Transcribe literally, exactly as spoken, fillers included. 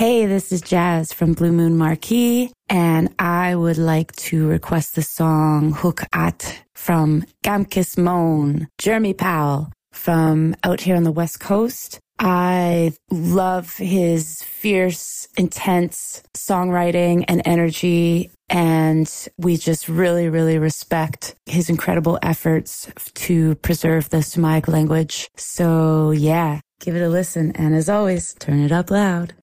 Hey, this is Jazz from Blue Moon Marquee, and I would like to request the song Hook At from Gamkis Moan, Jeremy Powell from out here on the West Coast. I love his fierce, intense songwriting and energy, and we just really, really respect his incredible efforts to preserve the Sumayic language. So yeah, give it a listen, and as always, turn it up loud.